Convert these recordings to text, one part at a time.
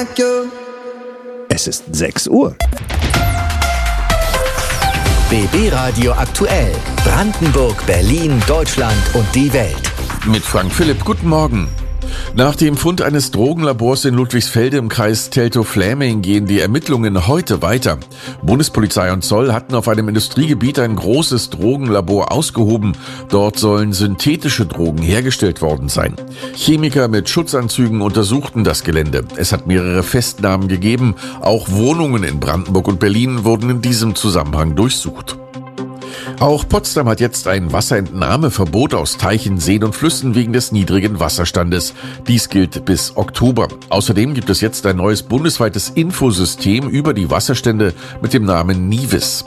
Es ist 6 Uhr. BB Radio aktuell. Brandenburg, Berlin, Deutschland und die Welt. Mit Frank Philipp, guten Morgen. Nach dem Fund eines Drogenlabors in Ludwigsfelde im Kreis Teltow-Fläming gehen die Ermittlungen heute weiter. Bundespolizei und Zoll hatten auf einem Industriegebiet ein großes Drogenlabor ausgehoben. Dort sollen synthetische Drogen hergestellt worden sein. Chemiker mit Schutzanzügen untersuchten das Gelände. Es hat mehrere Festnahmen gegeben. Auch Wohnungen in Brandenburg und Berlin wurden in diesem Zusammenhang durchsucht. Auch Potsdam hat jetzt ein Wasserentnahmeverbot aus Teichen, Seen und Flüssen wegen des niedrigen Wasserstandes. Dies gilt bis Oktober. Außerdem gibt es jetzt ein neues bundesweites Infosystem über die Wasserstände mit dem Namen NIVIS.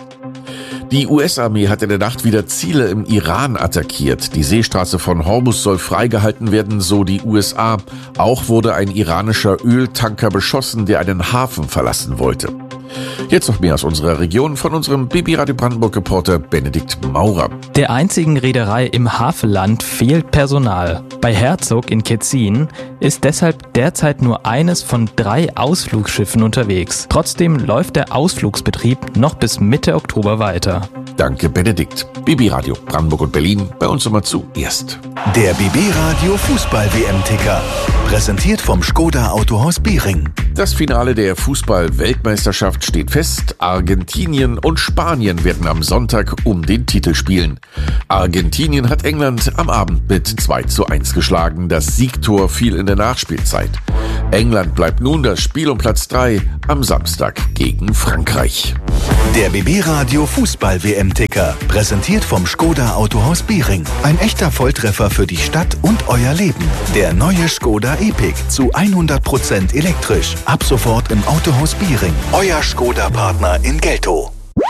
Die US-Armee hat in der Nacht wieder Ziele im Iran attackiert. Die Seestraße von Hormuz soll freigehalten werden, so die USA. Auch wurde ein iranischer Öltanker beschossen, der einen Hafen verlassen wollte. Jetzt noch mehr aus unserer Region von unserem BB Radio Brandenburg-Reporter Benedikt Maurer. Der einzigen Reederei im Havelland fehlt Personal. Bei Herzog in Ketzin ist deshalb derzeit nur eines von 3 Ausflugsschiffen unterwegs. Trotzdem läuft der Ausflugsbetrieb noch bis Mitte Oktober weiter. Danke, Benedikt. BB Radio Brandenburg und Berlin, bei uns immer zuerst. Der BB Radio Fußball-WM-Ticker. Präsentiert vom Škoda Autohaus Biering. Das Finale der Fußball-Weltmeisterschaft steht fest. Argentinien und Spanien werden am Sonntag um den Titel spielen. Argentinien hat England am Abend mit 2:1 geschlagen. Das Siegtor fiel in der Nachspielzeit. England bleibt nun das Spiel um Platz 3 am Samstag gegen Frankreich. Der BB Radio Fußball-WM-Ticker. Präsentiert vom Škoda Autohaus Biering. Ein echter Volltreffer für die Stadt und euer Leben. Der neue Škoda Epiq zu 100% elektrisch. Ab sofort im Autohaus Biering. Euer Škoda-Partner in Geltow.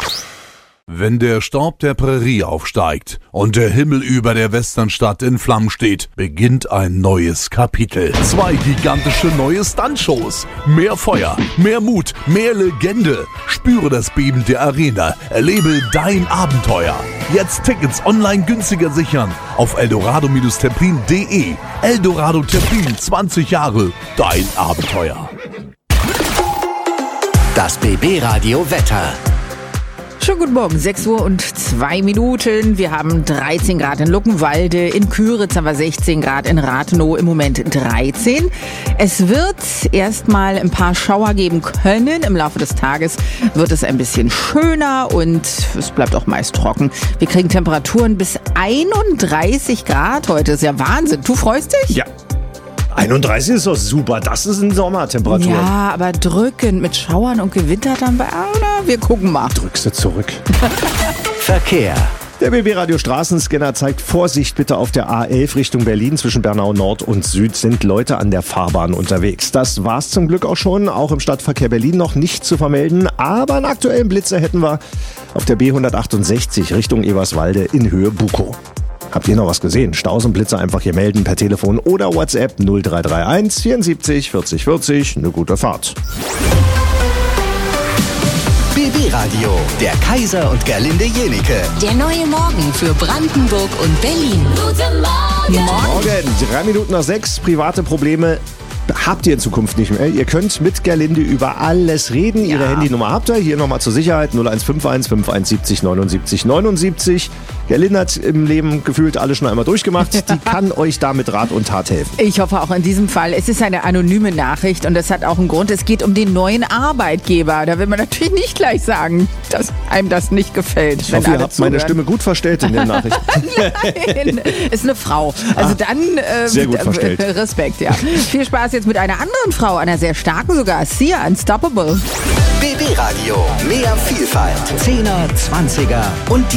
Wenn der Staub der Prärie aufsteigt und der Himmel über der Westernstadt in Flammen steht, beginnt ein neues Kapitel. 2 gigantische neue Stuntshows. Mehr Feuer, mehr Mut, mehr Legende. Spüre das Beben der Arena. Erlebe dein Abenteuer. Jetzt Tickets online günstiger sichern auf eldorado-templin.de. Eldorado Templin, 20 Jahre, dein Abenteuer. Das BB Radio Wetter. Schönen guten Morgen, 6 Uhr und 2 Minuten. Wir haben 13 Grad in Luckenwalde, in Küritz haben wir 16 Grad, in Rathenow im Moment 13. Es wird erstmal ein paar Schauer geben können. Im Laufe des Tages wird es ein bisschen schöner und es bleibt auch meist trocken. Wir kriegen Temperaturen bis 31 Grad heute. Das ist ja Wahnsinn. Du freust dich? Ja. 31 ist doch super, das ist eine Sommertemperatur. Ja, aber drückend mit Schauern und Gewitter dann bei Aula. Wir gucken mal. Drückst du zurück. Verkehr. Der BB Radio Straßenscanner zeigt Vorsicht bitte auf der A11 Richtung Berlin. Zwischen Bernau Nord und Süd sind Leute an der Fahrbahn unterwegs. Das war's zum Glück auch schon. Auch im Stadtverkehr Berlin noch nicht zu vermelden. Aber einen aktuellen Blitzer hätten wir auf der B168 Richtung Eberswalde in Höhe Bukow. Habt ihr noch was gesehen? Staus und Blitzer einfach hier melden per Telefon oder WhatsApp 0331 74 40 40. Eine gute Fahrt. BB Radio, der Kaiser und Gerlinde Jenike. Der neue Morgen für Brandenburg und Berlin. Guten Morgen. Morgen, 3 Minuten nach 6. Private Probleme habt ihr in Zukunft nicht mehr. Ihr könnt mit Gerlinde über alles reden. Ihre Handynummer habt ihr. Hier nochmal zur Sicherheit 0151 5170 79 79. Gerlinde hat im Leben gefühlt alles schon einmal durchgemacht. Die kann euch da mit Rat und Tat helfen. Ich hoffe auch in diesem Fall. Es ist eine anonyme Nachricht und das hat auch einen Grund. Es geht um den neuen Arbeitgeber. Da will man natürlich nicht gleich sagen, dass einem das nicht gefällt. Ich hoffe, ihr habt meine Stimme gut verstellt in der Nachricht. Nein, ist eine Frau. Also dann sehr gut verstellt. Respekt, ja. Viel Spaß jetzt mit einer anderen Frau, einer sehr starken sogar. Sia, Unstoppable. BB Radio, mehr Vielfalt. 10er, 20er und